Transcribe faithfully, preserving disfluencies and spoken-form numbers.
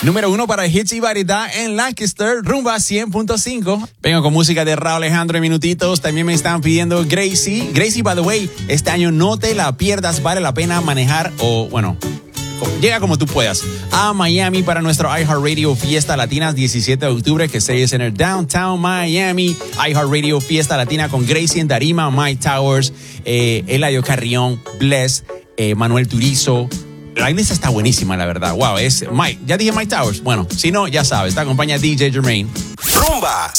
Número uno para hits y variedad en Lancaster, Rumba cien punto cinco. Vengo con música de Raúl Alejandro en minutitos. También me están pidiendo Gracie. Gracie, by the way, este año no te la pierdas. Vale la pena manejar o, bueno, llega como tú puedas a Miami para nuestro iHeartRadio Fiesta Latina diecisiete de octubre, que se es en el Downtown Miami. iHeartRadio Fiesta Latina con Gracie en tarima, Mike Towers, eh, Eladio Carrión, Bless, eh, Manuel Turizo. La lista está buenísima, la verdad. Wow, es Mike. ¿Ya dije Mike Towers? Bueno, si no, ya sabes. Te acompaña D J Jermaine. Rumba